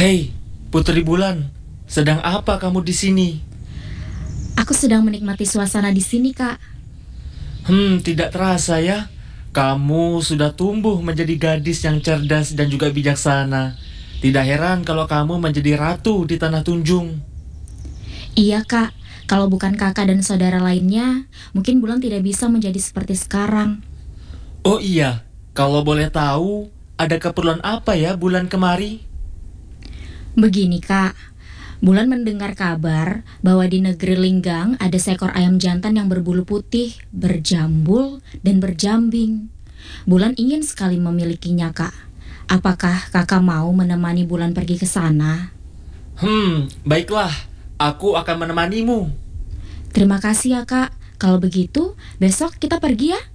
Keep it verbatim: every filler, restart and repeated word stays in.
Hei, Putri Bulan, sedang apa kamu di sini? Aku sedang menikmati suasana di sini, Kak. Hmm, tidak terasa ya. Kamu sudah tumbuh menjadi gadis yang cerdas dan juga bijaksana. Tidak heran kalau kamu menjadi ratu di Tanah Tunjung. Iya, Kak. Kalau bukan kakak dan saudara lainnya, mungkin Bulan tidak bisa menjadi seperti sekarang. Oh iya, kalau boleh tahu, ada keperluan apa ya bulan kemari? Begini, Kak. Bulan mendengar kabar bahwa di negeri Linggang ada seekor ayam jantan yang berbulu putih, berjambul, dan berjambing. Bulan ingin sekali memilikinya, Kak. Apakah kakak mau menemani Bulan pergi ke sana? Hmm, baiklah. Aku akan menemanimu. Terima kasih ya, Kak. Kalau begitu, besok kita pergi ya.